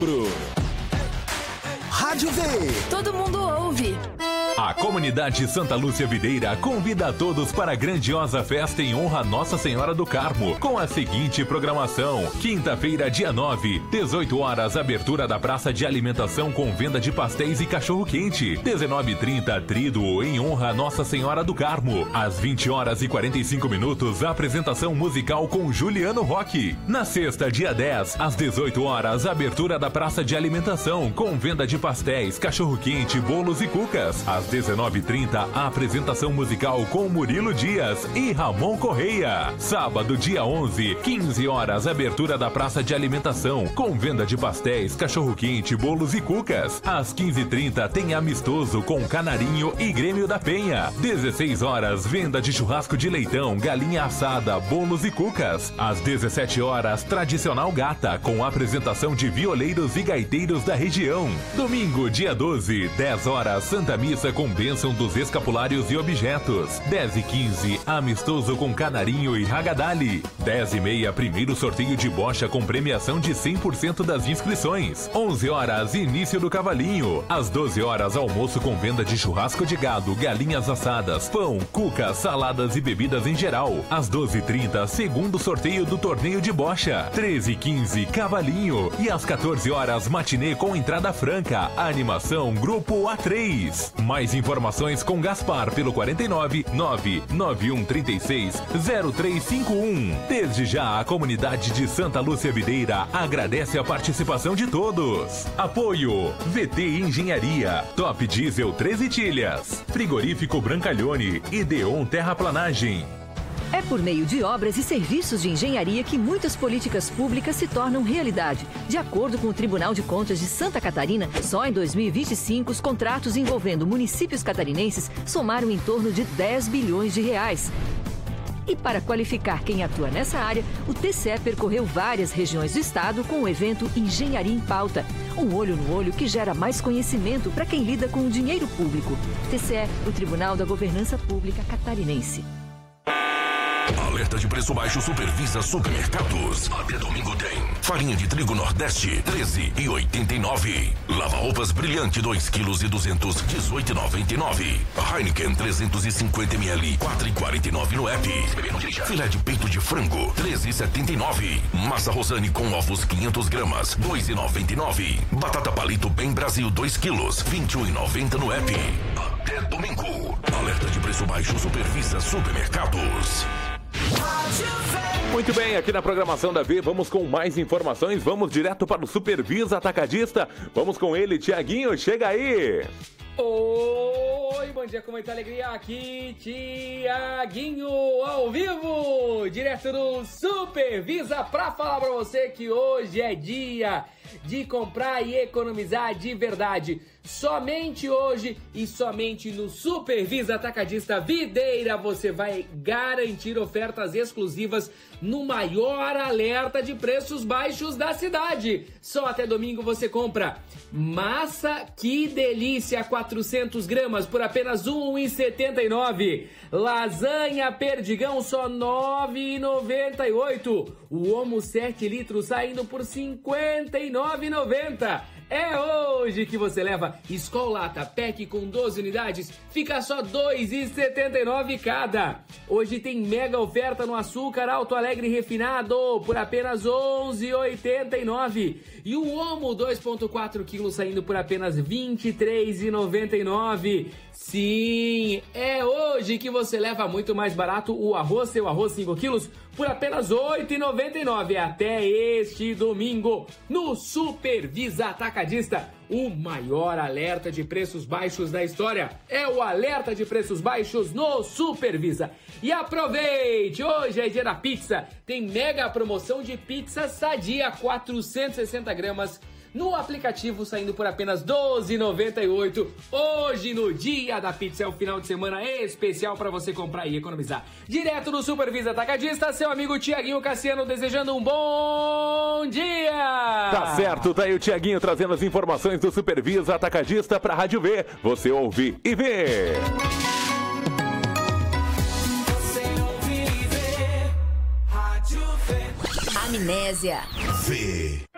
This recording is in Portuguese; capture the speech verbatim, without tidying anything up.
Rádio V. Todo mundo ouve. A comunidade Santa Lúcia Videira convida a todos para a grandiosa festa em honra a Nossa Senhora do Carmo, com a seguinte programação: quinta-feira, dia nove, dezoito horas, abertura da praça de alimentação com venda de pastéis e cachorro-quente. dezenove e trinta, tríduo em honra a Nossa Senhora do Carmo. Às vinte horas e quarenta e cinco minutos, apresentação musical com Juliano Roque. Na sexta, dia dez, às dezoito horas, abertura da praça de alimentação com venda de pastéis, cachorro-quente, bolos e cucas. Às dezenove e trinta, a apresentação musical com Murilo Dias e Ramon Correia. Sábado, dia onze, quinze horas, abertura da praça de alimentação com venda de pastéis, cachorro-quente, bolos e cucas. Às quinze e trinta, tem amistoso com Canarinho e Grêmio da Penha. dezesseis horas, venda de churrasco de leitão, galinha assada, bolos e cucas. Às dezessete horas, tradicional gata com apresentação de violeiros e gaiteiros da região. Domingo, dia doze, dez horas, Santa Missa com bênção dos escapulários e objetos. dez e quinze, amistoso com Canarinho e Ragadali. dez e meia, primeiro sorteio de bocha com premiação de cem por cento das inscrições. onze horas, início do cavalinho. Às doze horas, almoço com venda de churrasco de gado, galinhas assadas, pão, cuca, saladas e bebidas em geral. Às doze e trinta, segundo sorteio do torneio de bocha. treze e quinze, cavalinho. E às quatorze horas, matinê com entrada franca. Animação Grupo A três. Mais informações com Gaspar pelo quarenta e nove, nove nove um três seis, zero três cinco um. Desde já, a comunidade de Santa Lúcia Videira agradece a participação de todos. Apoio: V T Engenharia, Top Diesel treze Tilhas, Frigorífico Brancalhone e Deon Terraplanagem. É por meio de obras e serviços de engenharia que muitas políticas públicas se tornam realidade. De acordo com o Tribunal de Contas de Santa Catarina, só em dois mil e vinte e cinco os contratos envolvendo municípios catarinenses somaram em torno de dez bilhões de reais. E para qualificar quem atua nessa área, o T C E percorreu várias regiões do estado com o evento Engenharia em Pauta. Um olho no olho que gera mais conhecimento para quem lida com o dinheiro público. T C E, o Tribunal da Governança Pública Catarinense. Alerta de preço baixo Supervisa Supermercados. Até domingo tem farinha de trigo Nordeste treze e oitenta e nove. Lava roupas Brilhante dois quilos e duzentos dezoito e noventa e nove. Heineken trezentos e cinquenta mililitros quatro e quarenta e nove no app. Filé de peito de frango treze e setenta e nove. Massa Rosane com ovos quinhentas gramas dois e noventa e nove. Batata Palito Bem Brasil dois quilos vinte e um e noventa no app. Até domingo. Alerta de preço baixo Supervisa Supermercados. Muito bem, aqui na programação da V, vamos com mais informações, vamos direto para o Supervisa Atacadista, vamos com ele, Tiaguinho, chega aí! Oi, bom dia com muita alegria, aqui Tiaguinho ao vivo, direto do Supervisa, para falar para você que hoje é dia de comprar e economizar de verdade. Somente hoje e somente no Supervisa Atacadista Videira você vai garantir ofertas exclusivas no maior alerta de preços baixos da cidade. Só até domingo você compra massa Que Delícia quatrocentas gramas por apenas um real e setenta e nove centavos. Lasanha Perdigão só nove reais e noventa e oito centavos. O Omo sete litros saindo por cinquenta e nove reais e noventa centavos. É hoje que você leva Skol Lata Pack com doze unidades, fica só dois reais e setenta e nove centavos cada. Hoje tem mega oferta no açúcar Alto Alegre refinado por apenas onze reais e oitenta e nove centavos. E o Omo dois vírgula quatro quilos saindo por apenas vinte e três reais e noventa e nove centavos. Sim, é hoje que você leva muito mais barato o arroz, seu arroz cinco quilos, por apenas oito reais e noventa e nove centavos. Até este domingo, no Supervisa Atacadista, o maior alerta de preços baixos da história. É o alerta de preços baixos no Supervisa. E aproveite, hoje é dia da pizza. Tem mega promoção de pizza Sadia, quatrocentas e sessenta gramas, no aplicativo saindo por apenas doze reais e noventa e oito centavos. Hoje, no dia da pizza, é o final de semana especial para você comprar e economizar. Direto do Supervisa Atacadista, seu amigo Tiaguinho Cassiano desejando um bom dia! Tá certo, tá aí o Tiaguinho trazendo as informações do Supervisa Atacadista pra Rádio V. Você ouve e vê! Você ouve e vê. Rádio V. Amnésia. V.